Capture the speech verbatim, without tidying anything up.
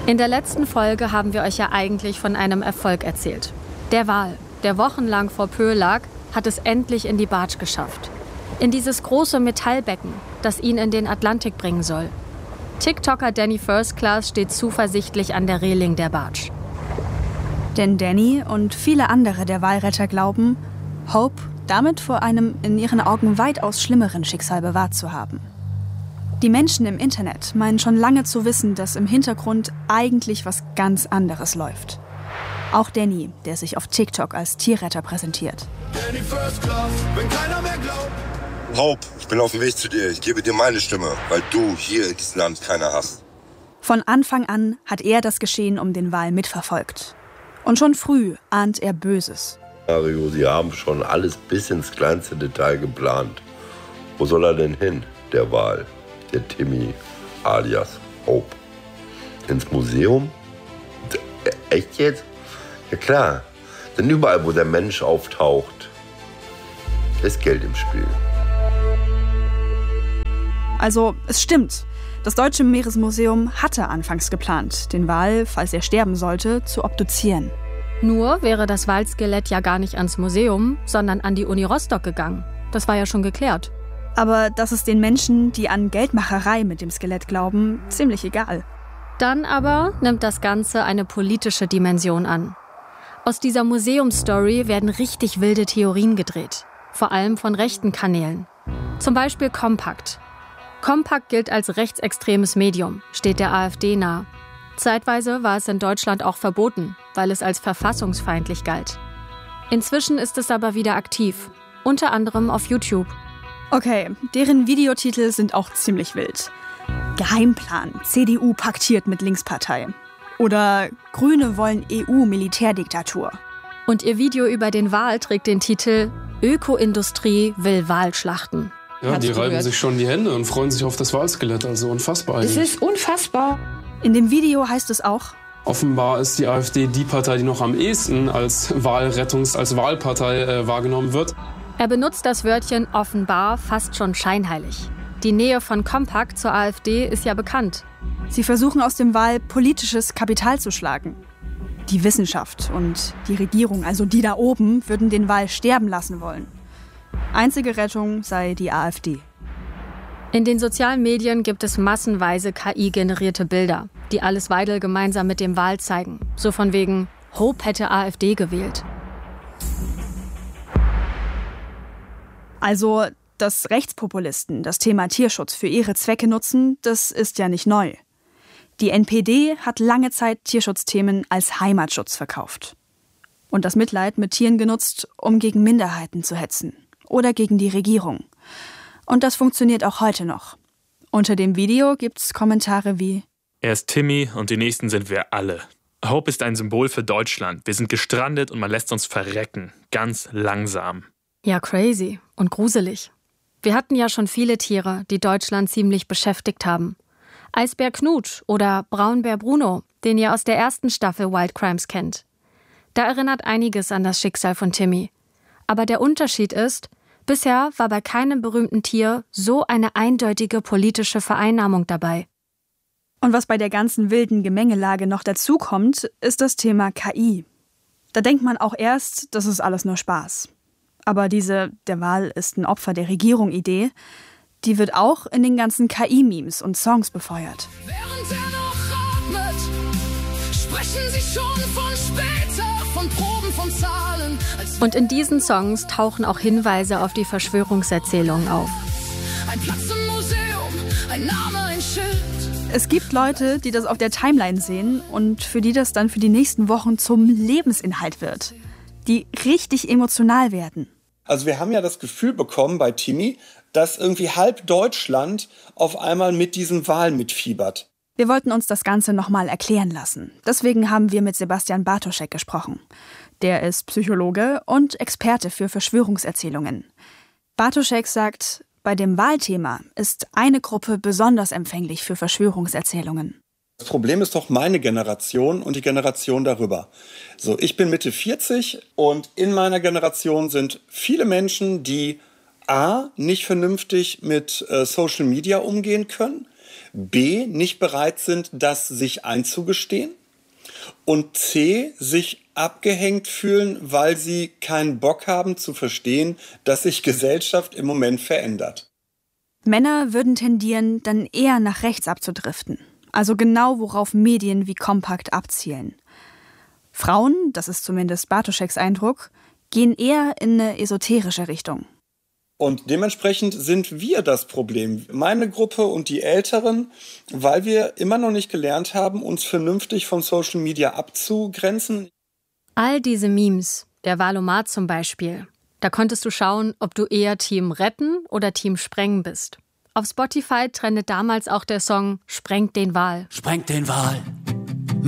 In der letzten Folge haben wir euch ja eigentlich von einem Erfolg erzählt. Der Wal, der wochenlang vor Pöhl lag, hat es endlich in die Barge geschafft. In dieses große Metallbecken, das ihn in den Atlantik bringen soll. TikToker Danny First Class steht zuversichtlich an der Reling der Barge. Denn Danny und viele andere der Walretter glauben, Hope damit vor einem in ihren Augen weitaus schlimmeren Schicksal bewahrt zu haben. Die Menschen im Internet meinen schon lange zu wissen, dass im Hintergrund eigentlich was ganz anderes läuft. Auch Danny, der sich auf TikTok als Tierretter präsentiert. Danny First Class, wenn keiner mehr glaubt. Hope, ich bin auf dem Weg zu dir. Ich gebe dir meine Stimme, weil du hier in diesem Land keiner hast. Von Anfang an hat er das Geschehen um den Wal mitverfolgt. Und schon früh ahnt er Böses. Mario, Sie haben schon alles bis ins kleinste Detail geplant. Wo soll er denn hin, der Wal, der Timmy alias Hope? Ins Museum? Echt jetzt? Ja klar, denn überall, wo der Mensch auftaucht, ist Geld im Spiel. Also, es stimmt. Das Deutsche Meeresmuseum hatte anfangs geplant, den Wal, falls er sterben sollte, zu obduzieren. Nur wäre das Walskelett ja gar nicht ans Museum, sondern an die Uni Rostock gegangen. Das war ja schon geklärt. Aber das ist den Menschen, die an Geldmacherei mit dem Skelett glauben, ziemlich egal. Dann aber nimmt das Ganze eine politische Dimension an. Aus dieser Museumsstory werden richtig wilde Theorien gedreht. Vor allem von rechten Kanälen. Zum Beispiel Kompakt. Kompakt gilt als rechtsextremes Medium, steht der AfD nahe. Zeitweise war es in Deutschland auch verboten, weil es als verfassungsfeindlich galt. Inzwischen ist es aber wieder aktiv, unter anderem auf YouTube. Okay, deren Videotitel sind auch ziemlich wild. Geheimplan, C D U paktiert mit Linkspartei. Oder Grüne wollen E U-Militärdiktatur. Und ihr Video über den Wal trägt den Titel Ökoindustrie will Wal schlachten. Ja, die reiben sich schon die Hände und freuen sich auf das Walskelett, also unfassbar eigentlich. Es ist unfassbar. In dem Video heißt es auch: Offenbar ist die AfD die Partei, die noch am ehesten als Wahlrettungs-, als Wahlpartei äh, wahrgenommen wird. Er benutzt das Wörtchen offenbar fast schon scheinheilig. Die Nähe von Kompakt zur AfD ist ja bekannt. Sie versuchen aus dem Wal politisches Kapital zu schlagen. Die Wissenschaft und die Regierung, also die da oben, würden den Wal sterben lassen wollen. Einzige Rettung sei die AfD. In den sozialen Medien gibt es massenweise K I-generierte Bilder, die Alice Weidel gemeinsam mit dem Wal zeigen. So von wegen, Hope hätte AfD gewählt. Also, dass Rechtspopulisten das Thema Tierschutz für ihre Zwecke nutzen, das ist ja nicht neu. Die N P D hat lange Zeit Tierschutzthemen als Heimatschutz verkauft. Und das Mitleid mit Tieren genutzt, um gegen Minderheiten zu hetzen. Oder gegen die Regierung. Und das funktioniert auch heute noch. Unter dem Video gibt's Kommentare wie: Er ist Timmy und die Nächsten sind wir alle. Hope ist ein Symbol für Deutschland. Wir sind gestrandet und man lässt uns verrecken. Ganz langsam. Ja, crazy und gruselig. Wir hatten ja schon viele Tiere, die Deutschland ziemlich beschäftigt haben. Eisbär Knut oder Braunbär Bruno, den ihr aus der ersten Staffel Wild Crimes kennt. Da erinnert einiges an das Schicksal von Timmy. Aber der Unterschied ist, bisher war bei keinem berühmten Tier so eine eindeutige politische Vereinnahmung dabei. Und was bei der ganzen wilden Gemengelage noch dazukommt, ist das Thema K I. Da denkt man auch erst, das ist alles nur Spaß. Aber diese "Der Wal ist ein Opfer der Regierung"-Idee, die wird auch in den ganzen K I-Memes und Songs befeuert. Während er noch atmet, sprechen sie schon von später, von Proben, von Zahlen. Und in diesen Songs tauchen auch Hinweise auf die Verschwörungserzählungen auf. Ein Platz im Museum, ein Name, ein Schild. Es gibt Leute, die das auf der Timeline sehen und für die das dann für die nächsten Wochen zum Lebensinhalt wird. Die richtig emotional werden. Also wir haben ja das Gefühl bekommen bei Timmy, dass irgendwie halb Deutschland auf einmal mit diesem Wal mitfiebert. Wir wollten uns das Ganze nochmal erklären lassen. Deswegen haben wir mit Sebastian Bartoschek gesprochen. Der ist Psychologe und Experte für Verschwörungserzählungen. Bartoschek sagt, bei dem Walthema ist eine Gruppe besonders empfänglich für Verschwörungserzählungen. Das Problem ist doch meine Generation und die Generation darüber. So, ich bin Mitte vierzig und in meiner Generation sind viele Menschen, die a. nicht vernünftig mit äh, Social Media umgehen können, B, nicht bereit sind, das sich einzugestehen und C, sich abgehängt fühlen, weil sie keinen Bock haben zu verstehen, dass sich Gesellschaft im Moment verändert. Männer würden tendieren, dann eher nach rechts abzudriften. Also genau, worauf Medien wie Kompakt abzielen. Frauen, das ist zumindest Bartoscheks Eindruck, gehen eher in eine esoterische Richtung. Und dementsprechend sind wir das Problem, meine Gruppe und die Älteren, weil wir immer noch nicht gelernt haben, uns vernünftig von Social Media abzugrenzen. All diese Memes, der Wahlomat zum Beispiel, da konntest du schauen, ob du eher Team Retten oder Team Sprengen bist. Auf Spotify trendet damals auch der Song Sprengt den Wal. Sprengt den Wal,